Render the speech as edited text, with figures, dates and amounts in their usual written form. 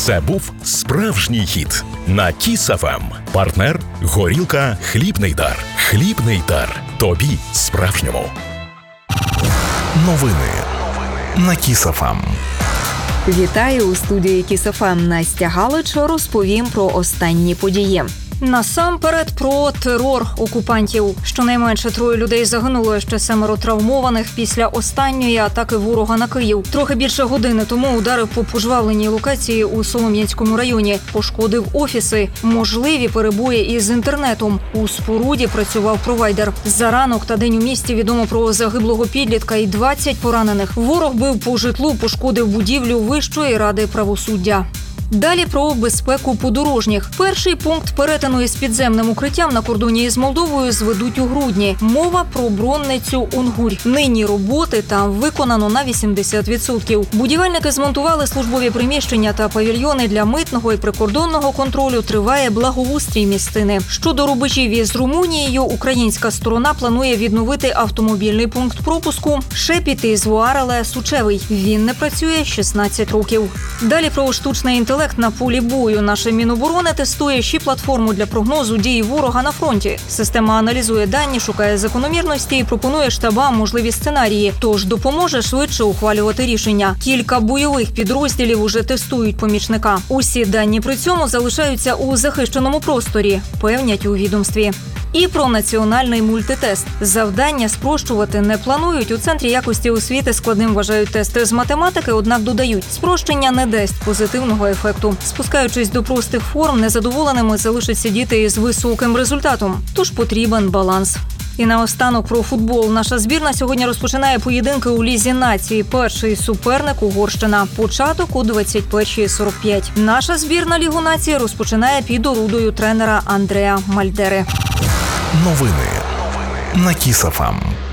Це був справжній хіт на Kiss FM. Партнер – горілка «Хлібний дар». «Хлібний дар». Тобі справжньому. Новини на Kiss FM. Вітаю у студії Kiss FM. Настя Галич. Розповім про останні події. Насамперед про терор окупантів. Щонайменше 3 людей загинуло, ще 7 травмованих після останньої атаки ворога на Київ. Трохи більше години тому ударив по пожвавленій локації у Солом'янському районі. Пошкодив офіси. Можливі перебої із інтернетом. У споруді працював провайдер. За ранок та день у місті відомо про загиблого підлітка і 20 поранених. Ворог бив по житлу, пошкодив будівлю Вищої ради правосуддя. Далі про безпеку подорожніх. Перший пункт перетину із підземним укриттям на кордоні із Молдовою зведуть у грудні. Мова про Бронницю Унгурь. Нині роботи там виконано на 80%. Будівельники змонтували службові приміщення та павільйони для митного і прикордонного контролю. Триває благоустрій місцини. Щодо рубежів із Румунією, українська сторона планує відновити автомобільний пункт пропуску. Шепіти з Вуареле Сучевий. Він не працює 16 років. Далі про штучний інтелект на полі бою. Наше Міноборони тестує ще платформу для прогнозу дії ворога на фронті. Система аналізує дані, шукає закономірності і пропонує штабам можливі сценарії. Тож допоможе швидше ухвалювати рішення. Кілька бойових підрозділів уже тестують помічника. Усі дані при цьому залишаються у захищеному просторі, певнять у відомстві. І про національний мультитест. Завдання спрощувати не планують. У Центрі якості освіти складним вважають тести з математики, однак додають, спрощення не дасть позитивного ефекту. Спускаючись до простих форм, незадоволеними залишаться діти із високим результатом. Тож потрібен баланс. І наостанок про футбол. Наша збірна сьогодні розпочинає поєдинки у Лізі нації. Перший суперник – Угорщина. Початок о 21:45. Наша збірна Лігу нації розпочинає під орудою тренера Андреа Мальдери. Новини на Kiss FM.